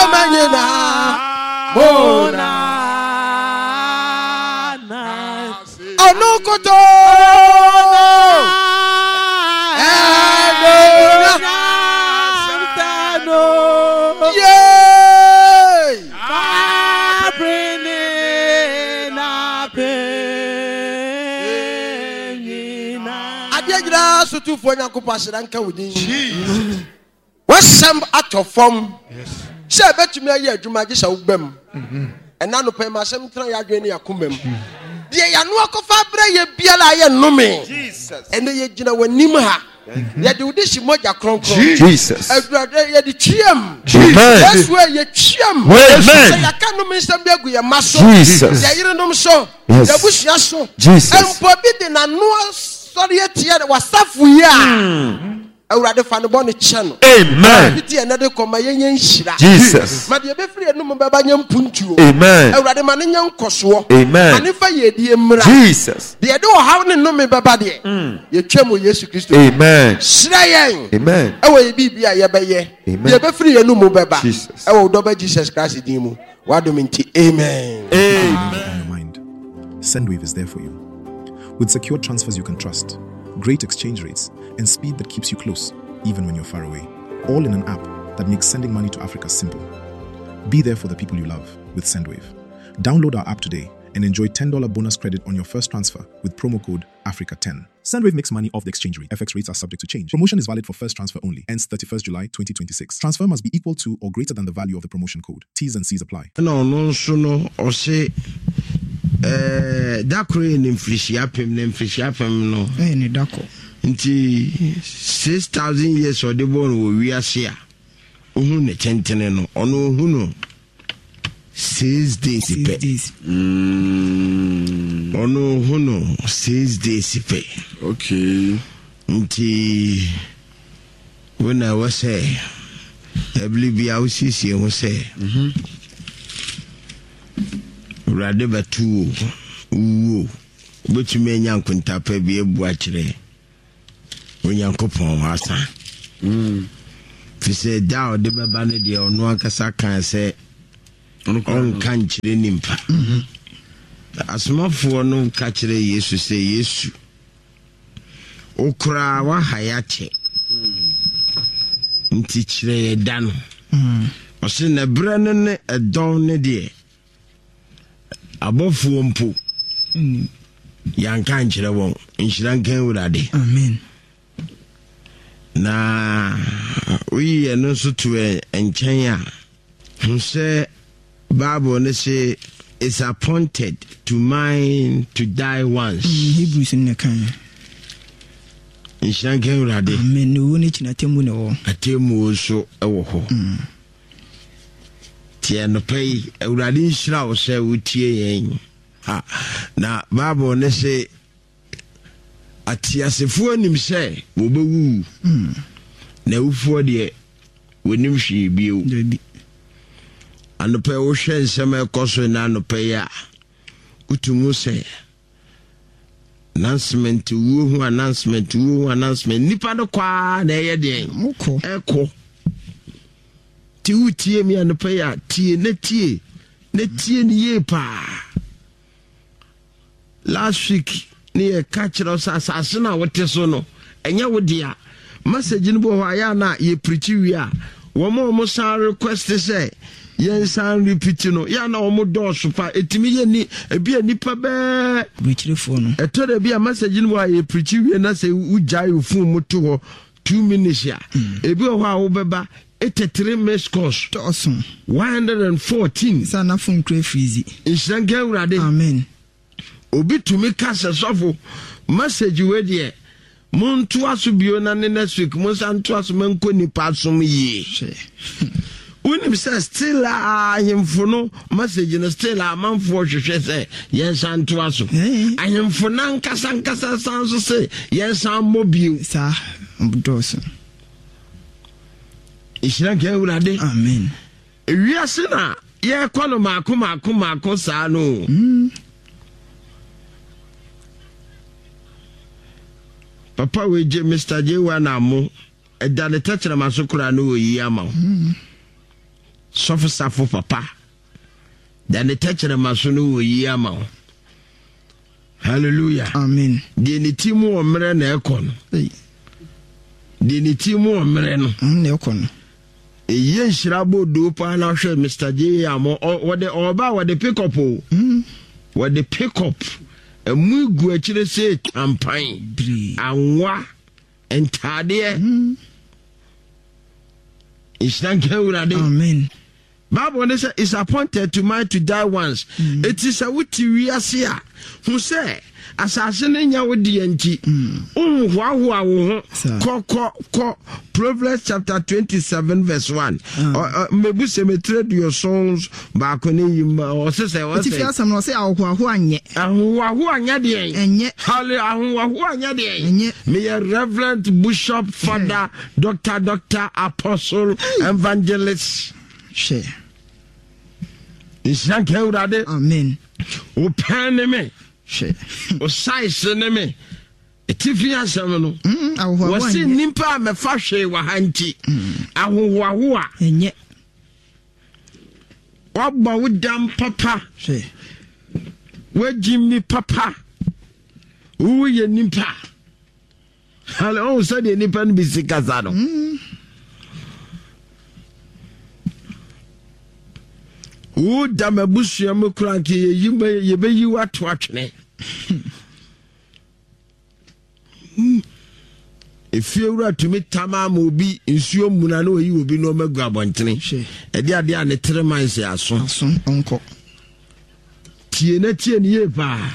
manyina mona onukoto to for Yankopasanka within West at of form. Say, I bet you may hear Jumajis of Bem and none of my same try again. Yakumem. The Yanuako Fabre, Biala, and Nome, Jesus, and the Yajina were Nimaha. Yet do this Moja Cronk, Jesus, the Chiam, that's where you Chiam, I can't miss them there with your muscle, Jesus, the Iranum so, the Bush Yasso, Jesus, and forbidden and no. Sorry, was stuff we are. I would rather find a bonnet channel. Amen. Another Jesus. My dear, be free and no Babanian Puntu. Amen. I would rather Manian Coswo. Amen. And if I hear Jesus, they don't have no me babadi. You came with Jesus Christ. Amen. Shraying. Amen. I will be a yabaye. Amen. Be free and no more baba. Jesus. I will double Jesus Christ. Dimu. What do you mean? Amen. Amen. Your mind. Sendwave is there for you. With secure transfers you can trust, great exchange rates, and speed that keeps you close, even when you're far away. All in an app that makes sending money to Africa simple. Be there for the people you love with Sendwave. Download our app today and enjoy $10 bonus credit on your first transfer with promo code Africa10. Sendwave makes money off the exchange rate. FX rates are subject to change. Promotion is valid for first transfer only. Ends 31st July 2026. Transfer must be equal to or greater than the value of the promotion code. T's and C's apply. No, or say... Dakre ni mfishiapem no ni dako nti 6,000 years or the born wo wiase a ohun ne tentene no ono ohun no 6 days pe ono ohun no 6 days pe okay nti when I was say I believe I was see who say Rade batu but you may yank and tap a be a boachre when Yankopon was. If you say down the babanity or no Kasaka say on country nimpa. As more for no catch the yes to say yes. Okra wa hayate. Ntichre dan. O sin a brennan a don dear. Above Wompo Yankan Chilawon in Shrankan Urade. Amen. Na we are also to and China who say Bible say is appointed to mine to die once. Hebrews in the can in Shrankan Urade. Amen. No one in a temu so a woho. No pay a radin shroud say with tea. Na Bible ne say atiasefo anim say wo bewu na ufo de wonim hwe bio anope wo hwe nsem ekoso na anope ya utumu say announcement nipa no kwa na ye de eko tie mi anope ya tie ni ye pa last week ni e catch us asase na wote so no enya wo dia message ni bo ho aya na ye preach wi a wo mo san request say yen san repeat no ya na wo mo do so pa etimi ye ni ebi anipa be preachifo no eto da bia message ni bo ye preach wi na say ujai ofun mo to ho 2 minutes ya ebi ho a wo beba 83 miss course to awesome 114 sana phone crave freezy inshange urade amen obi tumi kasa sofo message we there muntu asubio na next week mo santu asumenko ni pasum yi unim say still ahemfo no message no still amanfo hwehwe say yen santu aso ahemfo nan kasa sanso say yen san mobile sa mbudoso Ishranke urade amen ewiase na ye kono mako sa no Papa we je Mr. J1 amo edale tachira masukura no yi ama sofo papa then the teacher masunu wo yi ama hallelujah amen de ni timu o mere na ekon de ni timu o mere no na ekon eye nshirabo do pa na hwe Mr. J amo wode oba wode pick up o wode pick up emu gu akire se campaign anwa entade amen Bible says is appointed to man to die once. It is a wuti wiasia. Who say assassin nya wodi enti. Hwa wo ko Proverbs chapter 27 verse 1. Mebu se metrade your songs back on him or say what if you some no say ahwa anye. Ahwa anye de enye. Ahwa anye de. Me Reverend Bishop Father Doctor Apostle Evangelist share. Amen. O pen me. Share. O size me. Etifi asem no. Wasi nimpa me fa hwe wa hanti. Ahohoaho a. Enye. Waba wudam papa. Share. Wajimi papa. Uye nimpa. Hello, so the nimpa no bisika no. Wo damabusu am kranke ye be yi wato atwene efiewura tumi tamama obi nsuo muna na oyi obi no magu abontene ede ade a ne treman se aso onko tie ne ye pa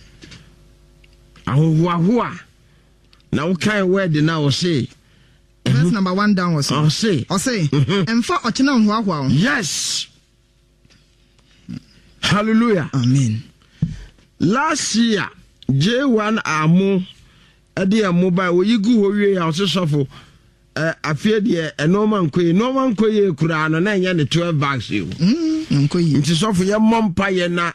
ahohoaho na wo kai word na wo say verse number 1 down was say emfa ochena hoahoa yes. Hallelujah. Amen. Last year, J1 Amu Adi Mobile we yigu howe ya osofo afie de normal koye kura no na nya ne 12 bags you. Nkoyi. Nti sofo ye mompa ye na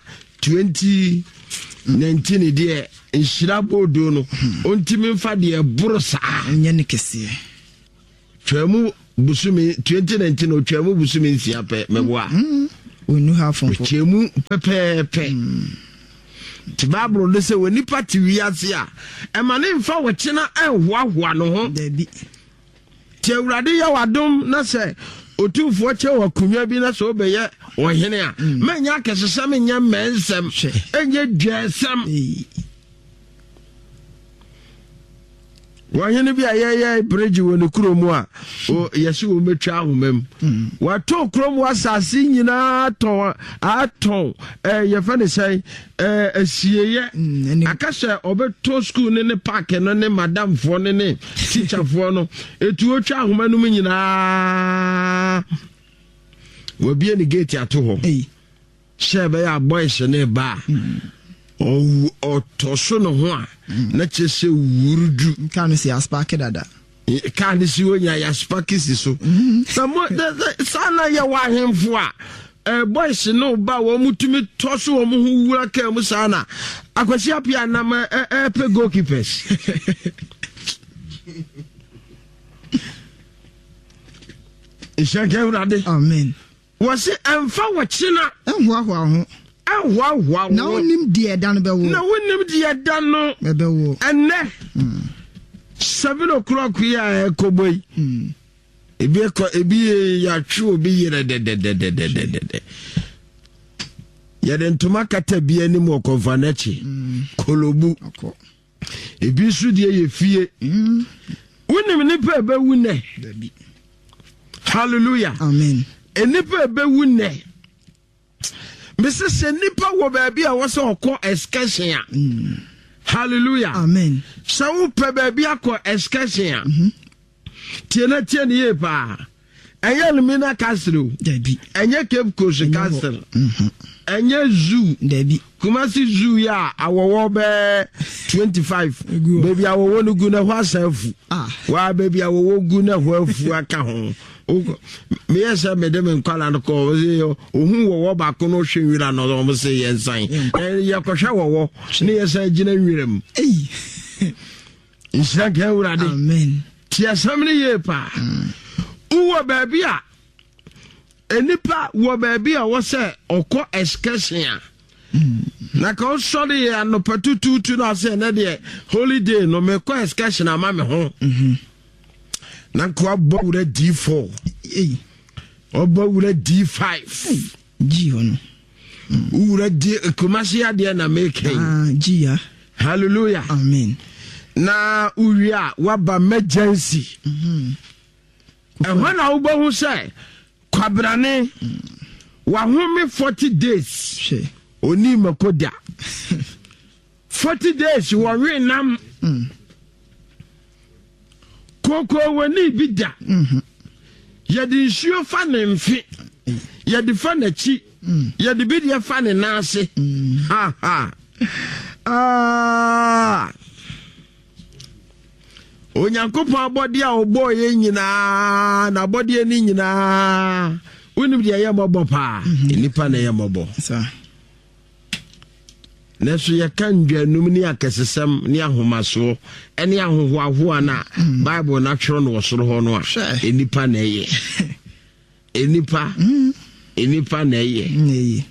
2019 de nhira bodo no ontimi mfa de borosa nya ne kese. Twemu busumi 2019 o twemu busumi nsia pe meboa. Onu ha fon chemu pepepe ti Bible le se woni party wiase a e ma ne mfa wo chena enhoahoa no ho dabi ti awurade ya wadom na se otufo che wa kunwa bi na so obeye ohene a manya kesesem nya mensem enye dwesem wahene bi ayeye bridge woni kromu a o yesi wo metwa ahomam wato kromu asase nyina aton ye fa ne sai asieye akase obeto school ne park no ne madam fo ne teacher fo no etu otwa ahomam nyina wobie ni gate ato ho shebe ya boys ne ba o toso no ho a na chese wurudu kan si aspake dada kan si onya ya spake si so samo sana ya wa hemfo a boys no ba wo mutumi toso wo ho wura ka mu sana akwasi apia na ma pe goalkeepers Ishake urade amen wasi emfa wo china enhoahoa ho wow na wonim die dan be wo na wonim die dan no be wo enne 7 o'clock ya ekoboi ebi ya twu obi yere de ya den tuma kata bi ani mo konfanachi kolobu ebi su die ye fie wonim ni pa be wune hallelujah amen eni pa be wune Mr. Senipa wo baby a was okọ excursion. Hallelujah. Amen. So wo pe baby akọ excursion. Tiene ye pa. Enye Lumina Castle. Dabi. Enye Cape Coast Castle. Enye zoo. Dabi. Kumasi zoo ya awowo be 25. Baby awowo no gu na ho asafu. Wa baby awowo gu na ho afu aka ho. Me yesa me dem nkwala no ko ohun wo ba ko no hwenwira no mo se yensan ya ko hwe wo ne yesa gina nwirem insha ga urade amen ti asamne ye pa uwo ba bia enipa wo baby a wo say okọ excursion na ka sorry anopatutu na say na de holiday no me ko excursion ama me ho na ko abawura D4 obawura D5 G ono ura di commercial de na make G ya hallelujah amen na uria waba emergency when I go say kwabrane wa home 40 days oni makoda 40 days wa we nam koko woni bida ye di nsuo fa ne mfi ye di fa na chi ye di bidi fa ne nase ha Onyankopon abodi a obo ye nyina na abodi ani nyina unim de ye mobo pa nipa na ye mobo na so ye kan dwanum ni akesesem ni ahomaso eni ahohoaho na Bible na twero no wosoro ho no a enipa na ye enipa na ye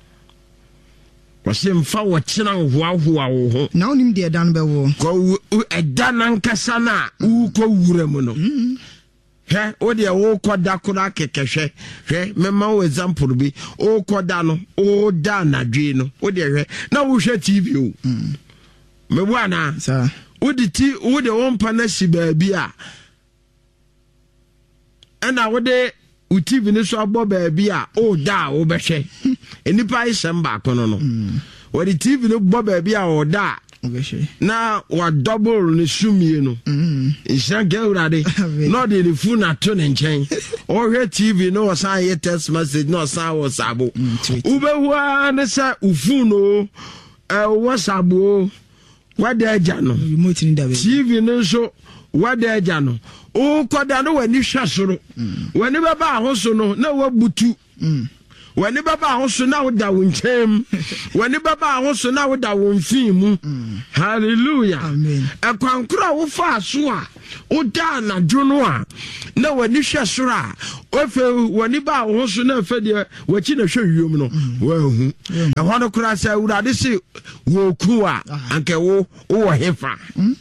Kwase mfa wochena hoahoa wo ho na onim de dan be wo ko edan ankasa na wo ko wura mu no he o de wo ko da kura kekehwe hwe mema wo example bi o ko da no o da na dwe no o de hwe na wo hwe TV o me bu ana sa wo de wo de won pa na si ba bi a ana wo de TV ni so abo ba bi a o da o be hwe enipa isem ba kono no wo de TV no bo ba bi a o da na wa double ni sumie no isha geurade no de ni fu na to ne nchen o hwe TV no o san ye text message no san wo sabo ubehua ne sa ufu no wo sabo wada aja no remote ni da be TV no so wada aja no o koda no wani hwa soro wani baba ahoso no na wabutu wani baba ahoso na woda wonchem wani baba ahoso na woda wonfimu hallelujah amen akwankura wo fa so a oda na dwono a na wani hwa soro a ofe wani ba ahoso na fe de wachi na hwa wiom no wahu ehwa no kura sa urade se wo ku a anke wo hefa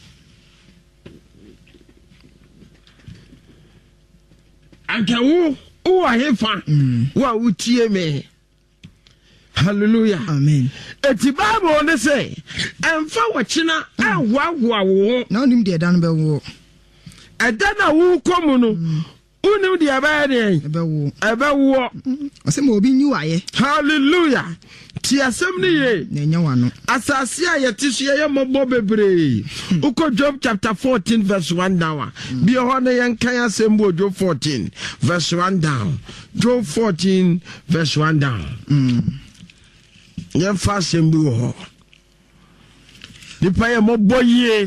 anke wo hefa wa utie me hallelujah amen eti Bible ne say emfa wachina ahoahoa wo na onim de dan be wo eda na wo komu no unim de aba de ebe wo ose mo obi nyu aye hallelujah ti asem ne ye na nya wano asase a yetisu ye mobo bebre uko Job chapter 14 verse 1 down bi ho na yen kan asem bo Job 14 verse 1 down Job 14 verse 1 down yen fa asem bi ho di pa ye mobo ye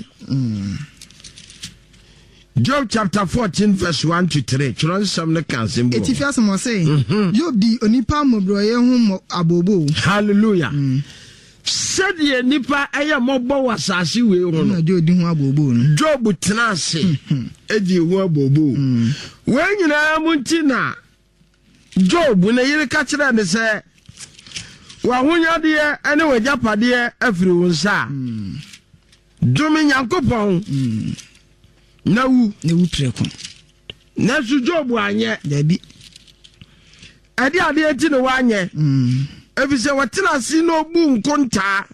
Job chapter 14 verse 1 to 3. Children some the cancer. Eti fiase mo say. Job di onipa mobroye hu abobo. Hallelujah. Said ye nipa eye mobo wasase we ho no. Job di hu abobo no. Job tenase. Edi hu abobo. We nyina munti na Job na yire ka kire ne se wa hunyade ene wajapade afiri wonsa. Dumi Nyankopon. Na wu preko na su Job anye dabi ade eti no wanye efise watena si no bu nkonta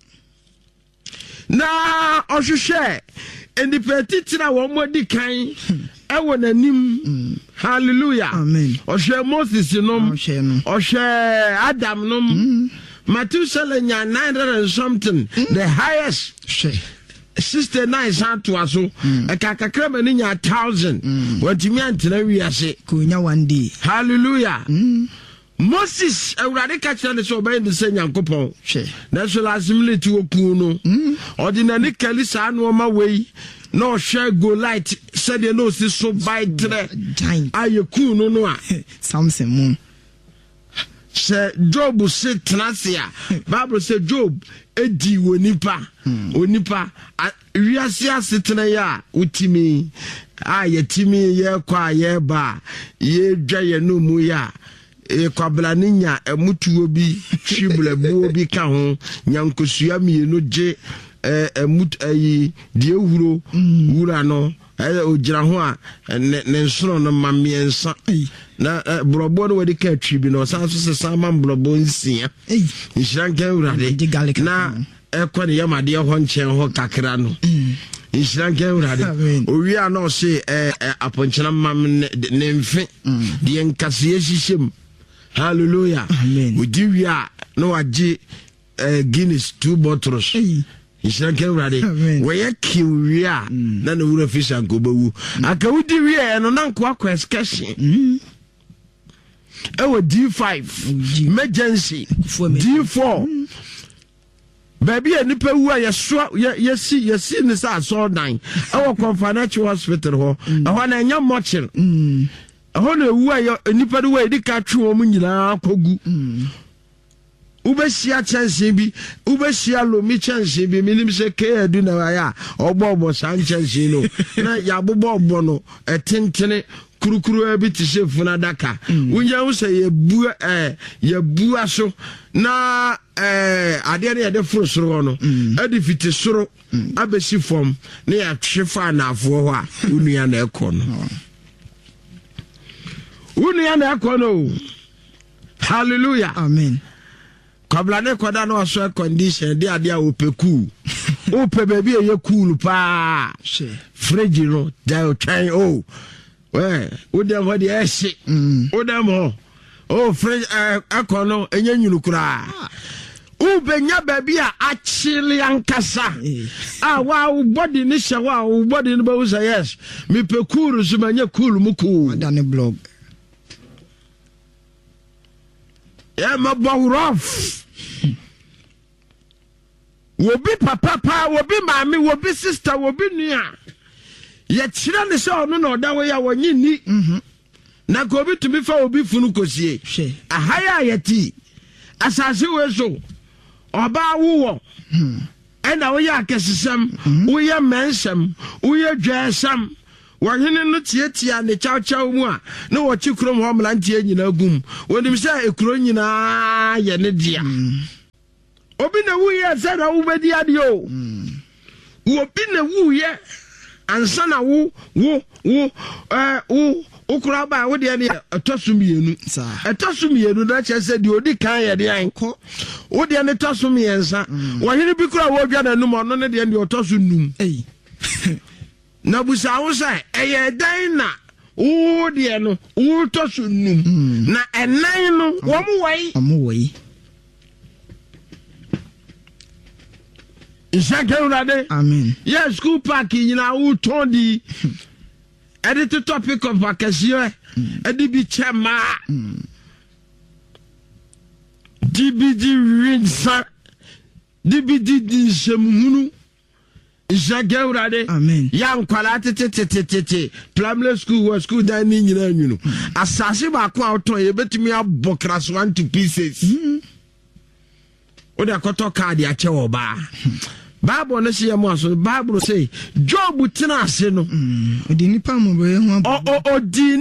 na ohwehwe endipeti tira wo modi kan ewo nanim hallelujah amen ohwe Moses nom ohwe Adam nom Matthew nya 900 and something the highest 69 santo aso akakakrama ni nya 1000 watimi antena wiase ko nya one day hallelujah Moses awurade ka kire ne so obey ne se Nyankopon na so lasimility oku no ordinary kalisa no ma wei no share go light said no si so by tre ayeku no a Samson mo se Job se trasia Bible say Job edi wonipa onipa wiase asetena ya utimi yetimi ye kwa ye ba ye dwa ye no mu ya kwabla ninya emutuo bi twibla buo bi ka ho nyankosua mienu je emut ayi die huro wura no ogira ho a ne nsoro no mamiensa na brobo no wadi ka twibi no san so se sama brobo nsia nhyiranka urade na ekwane yamade ho nchen ho kakra no nhyiranka urade owi a no se aponchena mam ne mfe de nkase hyihyem hallelujah udi wi a no agi Guinness 2 bottles Ishanke urade we kiwia na no wura fisha nkobawu aka wudi wi no na nko akwa excursion ewo D5 emergency D4 baby enipa wu yesi ni sa so dan ewo Confinancial Hospital ho ho na nya mochil ho na wu enipa do we dika twe o mu nyina kogu Ubesia chansi bi ubesia lomi chansi bi minim se ke adu na ya obo san chansi no na ya bobo no etentene kurukuru abi ti se funa daka unya wo se ye bu aso na ade na de furu soro no adi fiti soro abesi fom na ya twefa na afo ho a unua na ekọ no hallelujah amen Kabla ne kwada no aso condition de ade a opeku ope baby ye cool pa fridge no da twan we dem ho de ese dem ho fridge akono enya nyunukura ubenya baby a achili ankasa wa body ni hye wa body no be say yes me pekuru so manya cool muku dane blog ma rough wobi papa wobi mami wobi sister wobi nua ye kire ne se ono na oda we ya wonyi ni na ko bi tumi fa obi funu kosie ahaya yati asase we so oba wo ena we ya kesesem we ya mensem we ya dwasam wahene no tietia ne chawchaw mu a na wo chikrom ho mlantie nyina gum wonim se ekuro nyina ye ne dia obi na wuye se na wo bedi ade o obi na wuye ansa na wo ukura ba wo de ne etosumienu etosumienu na che se de odi kan ye de anko wo de ne tosumiensa wahene bi kura wo dwa na num ono ne de otosunum na busa wo sai eye dan na wo de no wo tosunum na enan no wo mu wai Ishanke urade amen yes school park nyina wo tondi edit topic of vacation edibi chema dbd rinsa dbd disemhunu Ishanke urade amen ya nkwala tete primary school was school dan ni nyina nwunu asase ba ko auton ye betumi abokras 1 to pieces oda koto card ya chewo ba Bible no say aso Bible say Job tinase no odi nipa mo be ho odi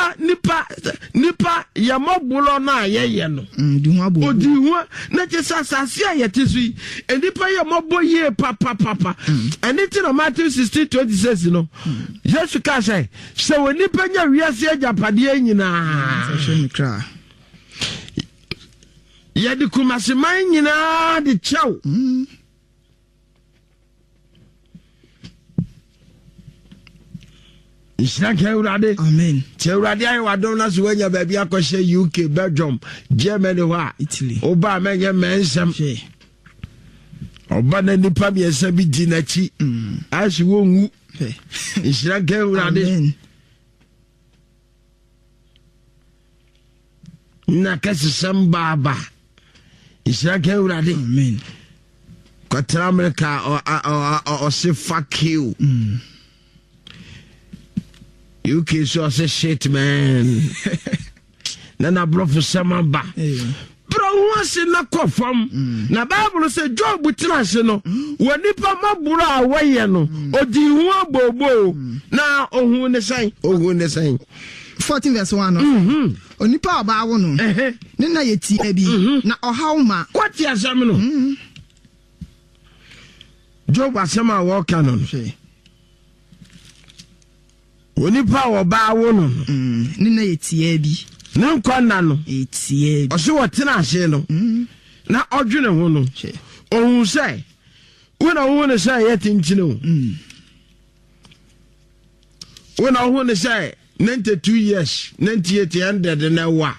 nipa ya mobulo na ayeye no di ho abo odi ho na che sasase ayetisu enipa ya moboye papa anything no Matthew 16:26 no Jesus ka say se woni pa nya wiase agapade nyina so me kra ya di kumaseman nyina de chew Ishanke urade amen urade ayi wadom na so wanya baby akoshe UK Belgium Germany wa Italy oba menye mensem oba na nipa miensa bi di na chi ashi wonwu Ishanke urade amen na kasisem baba Ishanke urade amen kwatra America o se fuck you UK so say shit man na bro for sama ba bro wasi na kofam na Bible say Job tinase no woni pa mabura awaye no odi hu abobo na ohun ne san 14 verse 1 no onipa oba wo no ne na yeti abi na ohawma kwati asem no Job asema wo kanon onipa oba wo no ne na yeti abi na nkwana no yeti abi o se wotena ase no na odwene ho no ohun say when I want to say yet in Chino. When I want to say 92 years, 98 ended in a wa.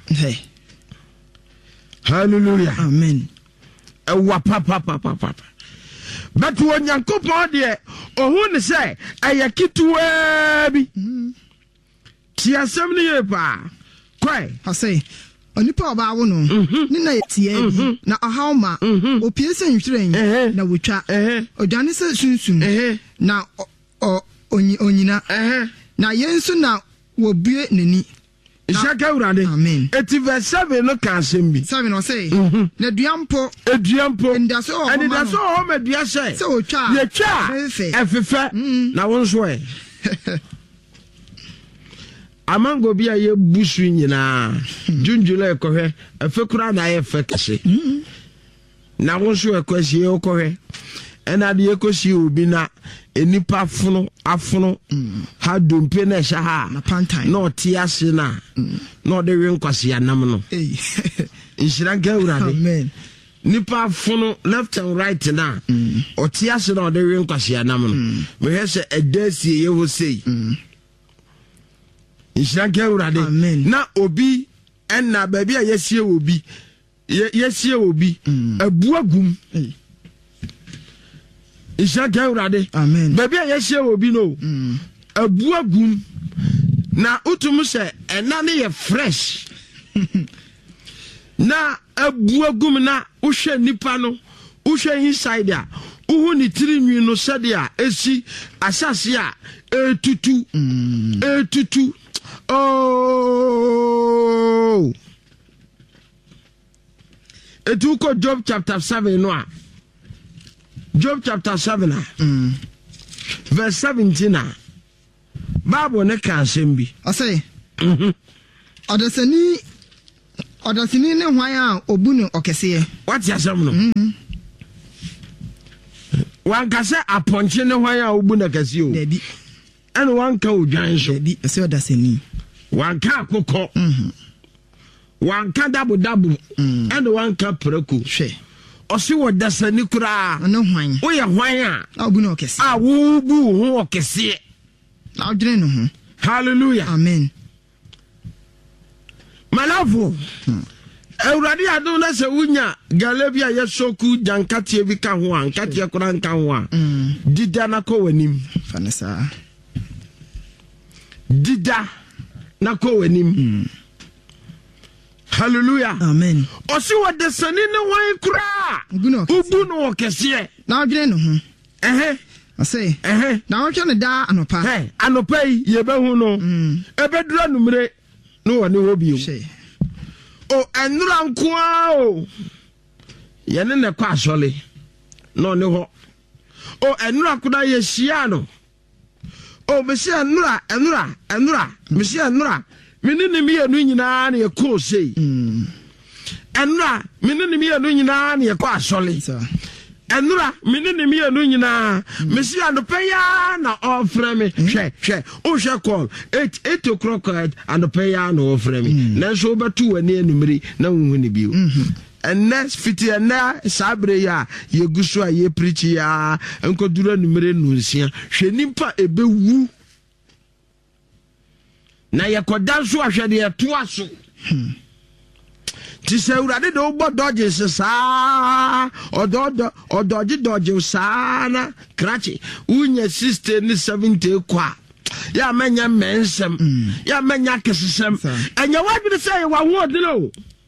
Hallelujah. Amen. A wa papa. But when you come out there, or want to say, I yakitu ebi. Tia 70 years pa. Quay. I say. Onipa oba wo no ne na yetie bi na ohawma opie se nhweren na wotwa odwane se sunsun na onyina na yensu na wobue nani Ishaka urade amen eti verse 7 no kan sembi 7 no say na duampo ndaso o medua say se wotwa ye twa efefe na wonso e amango bia ye busu nyina junjula ekohwe afekura na ye fekese na wonso ekosi ye okohwe ena de ekosi obi na enipa afono ha dompe na sha ha na otiase na na ode wen kwase anam no inshira gawurade amen nipa afono left and right na otiase na ode wen kwase anam no me hese edasi ye ho sei Ishanke urade na obi enna baby yesie obi abuagum Ishanke urade amen baby yesie obi no abuagum na utum se enna ne ye fresh na abuagum na uhwe nipa no uhwe inside a uhu ni tirinwi no sede a esi asase a etutu Oh, Etuko Job chapter 7 no. Job chapter 7 verse 17 Bible ne kan sembi. I say Odasini ne hwan a obunu okese. What yasam no? Wan ka se aponche ne hwan a obunu okese o. Debi. And one ka odwan so. Debi se odasini. One ka akoko. One ka double and one ka preku. Hwe. Osi wo dasani kura. No hwan. Wo ye hwan a obunu okese. A wo bu ho okese. Na odwene no ho. Hallelujah. Amen. Malafo. Euradi adu na se wunya galebia yesoku jankatie bi ka ho an katie kura nka ho a. Dida na ko wanim. Fanesa. Dida na ko wanim. Hallelujah. Amen. Osi wo de sani ne wan kura. Ubu no okese. Na odwene no ho. I say. Na odwene ne da anopa. Anopa yi ye be hu no. Ebedura numre no woni wo bi o. O enura nkoa o. Ye ne kwa asole. No ne ho. O enura kuda ye hia no. O mesi enura. Mesi enura. Menene mi anu nyina na ye ko sei. Enura menene mi anu nyina na ye kwa asole. Enura menene mi anu nyina. Mesi anopeya na ofre me. Hwe. O hwe call 8 o'clock anopeya na ofre me. Na so betu wani enumri na hu ni bio. And next fiti na sabre ya ye gusu a ye preach ya enkodura numere nunsia. Hwe nimpa ebewu. Na yakoda so ahwede eto aso ti se urade de obo dodge sa odoji sa na krachi unya 60 ni 70 kwa ya menya mensem ya menya kesesem enya wadwe say wa ho odino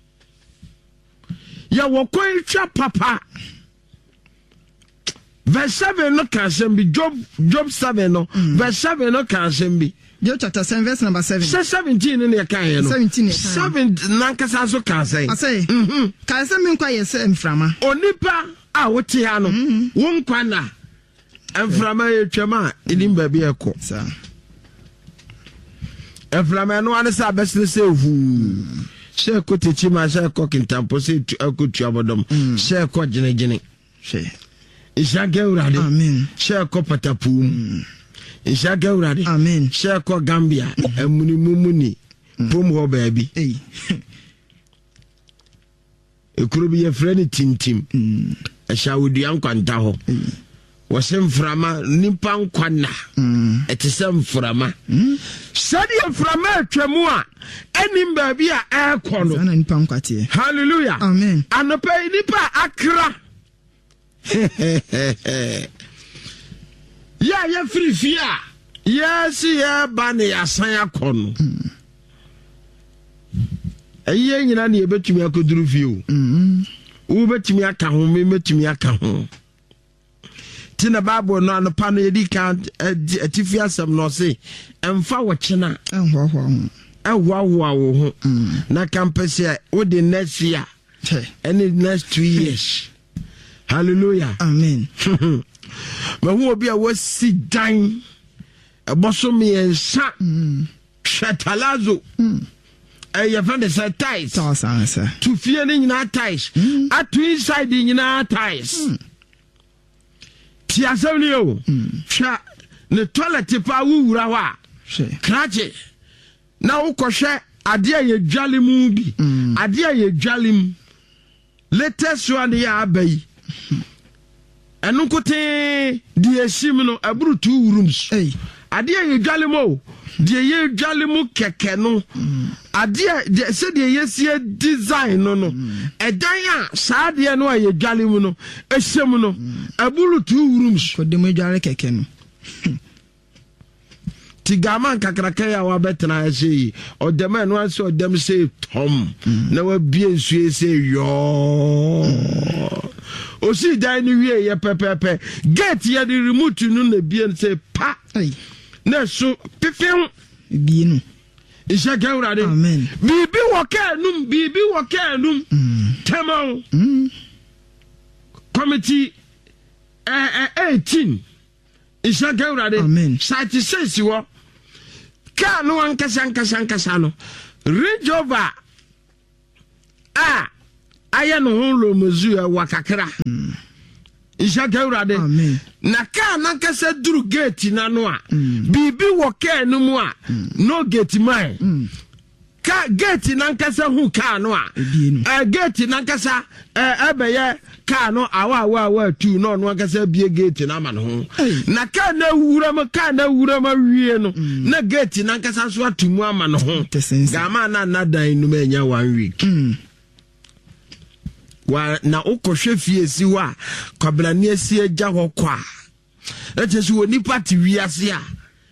ya wokoitwa papa verse 7 no kan sem bi Job 7 no verse 7 no kan sem bi Job chapter 7 verse number 7. 17 in the kan no. 17 7 nankasa so kan say. I say. Kan say me kwa yese mframa. Onipa a wote ha no. Won kwa na mframa etwama enim ba bi ekọ. Sa. Eframa no ane sa besne se hu. Se ko techi ma se ko kintampo se ko tuabodom. Se ko gene. Se. Ishake urade. Amen. Se ko patapum. Ishake urade. Amen. Se ko Gambia. Emuni mumuni. Pom ho baby. Hey. Ekuro bi ye freni tintim. Ashawudi ankwanta ho. Wasem frama nipa nkwana. Etesem frama. Sadi frama atwamu a enim baabi a ekono. Sana nipa nkwate. Hallelujah. Amen. Anope nipa akra. Ya frifia. Yes ya bane yasan akono. Eye nyina na ebetumi akoduru fie o. Betumi aka ho me betumi aka ho. Tina Bible no anopa no yedi kan atifi asem no se emfa wo chena ehwa wo ho na campus wo the next year and the next 2 years. Hallelujah. Amen. Ma hu obi a wasi dan eboso me ensa shatalazo you find the side ties. To fear in our ties. At to inside in our ties. Tiasamio. Sha the toilet tipa urawa. Cratchet. Now koshe adia ye jalimu bi. Adia ye jalim. Latest one ya bay. Anukote die simino abru 2 rooms. Adia ye jalimo. Die ye jalimu keke no. Adia se die yesie design no. Edan a saa de no ye jalimu no. Ehyem no. Aburu 2 rooms. Kodemo jare keke no. Tigaman kakraka ya wa betena sei. Odem no anse odem sei tom. Na wa bie nsu sei yo. Osi dan ni wie ye pepepe. Gate ye the remote no na bie say pa. Na so pefem bie no. Ishake urade. Amen. Bibi woka enum. Tamao. Committee 18. Ishake urade. Amen. Sati sensi wo. Ka no ankasa no. Range Rover. Aya no honlo mozu wakakra. Ishake urade. Amen. Na ka nankasa duru gate na no a. Bibi woka enum a. No gate mine. Ka gate nankasa hu ka no a. Gate nankasa ebeye ka no awa tu no no nankasa bie gate na ma no ho. Na ka na wura ma wie no. Na gate nankasa so atumu ama no ho. Gama na dan no anya 1 week. Wa na ukohwe fie si wa kwablani asi agya ho kwa. Eche so ni party wiase a.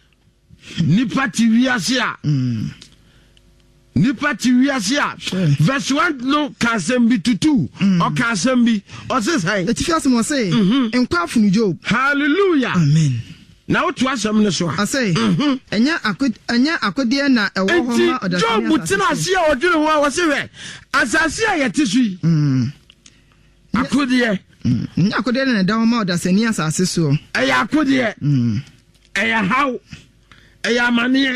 Verse 1 no can be to 2 or can be or says hey. The first one say enkwa funu Job. Hallelujah. Amen. Now to asem ne so. I say enya akode na ewo ho ma odasani. Job mutina ase a odwene ho a wo se we. Asase a yete so yi. Akode nya akode na da ho ma odasani asase so. Eya akode eya how eya mane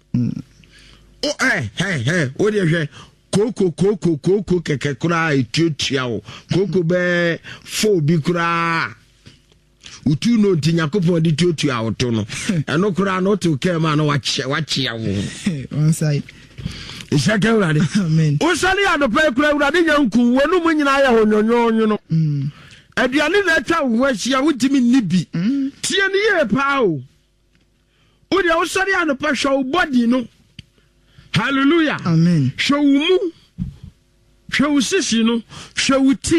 hey what do you koko keke kura itutua o koko be fo bi kura utu no ntinyakopon di tutua o to no eno kura no to ke ma no wache wo one side Ishake urade. Amen. Usali adope kura urade nyanku wonu mu nyina ya honyonyo no. Aduane na atwa wo ahia wutimi nibi. Tie ne ye pa o. Udi usali adope show body no. Hallelujah. Amen. Show mu. Show sisi no. Show ti.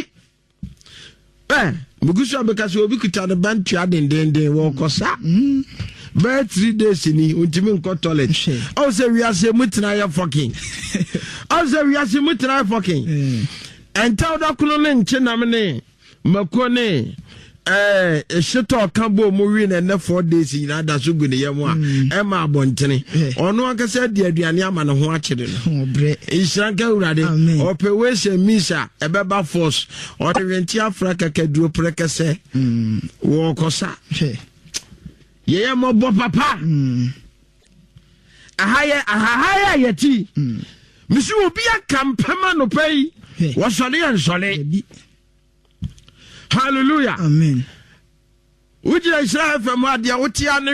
Mugusu abekase obi kuta de bantu adendenden wo kosa. By 3 days ni untimi nko toilet. O say we are say mutina ya fucking. O say we are say mutina ya fucking. Enta da kuno ne nche na me mako ne sheto kambo mu wi na 4 days na da so gu ne yam a e ma abontene. Ono akasa di aduane ama ne ho akede no. Obre. Isranka urade. Ope we se misa e beba force. O de renti Africa kaduro prekese. Wo kosa. Ye mo bo papa. ahaya yeti misi obi akampema no pay wasole nsole hallelujah amen Ujia Israel from Wadia Utiana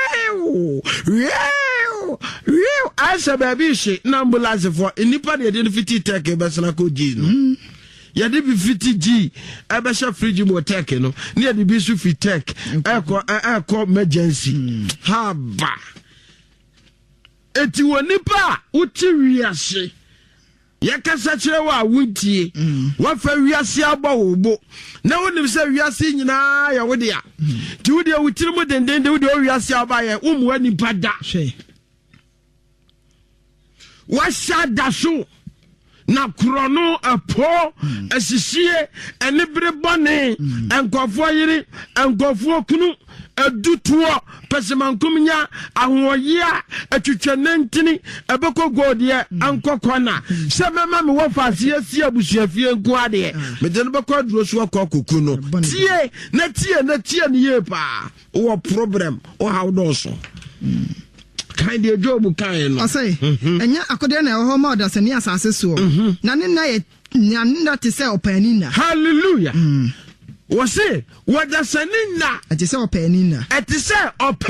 Asa baby she numbers for anybody didn't fit take a Basanako G. Yadi be 50G, Abasha Fridge more take no near the Bisu fit tech air emergency. Haba Eti nipa Uti yakasa kyerɛ wa wuntie wa fa wiase aba wo na wonim sɛ wiase nyinaa ya wode a ti wode wutiri mu denden de wode wiase aba yɛ umwa nipa da wa shada so na krono apo asisie enibere bone enkofo yiri enkofo kunu edutuo pesemankum nya ahoyia atwitwanentini ebeko godie ankokona se mema me wo faase asi abusuafie nko ade me de no beko duro so kokoku no tie ne ye pa wo problem o how do so kind of job kind I say enya akode na ho ma odasani asase so na ne na ye nyanna te se opanina hallelujah wo se wodasani na te se opanina ete se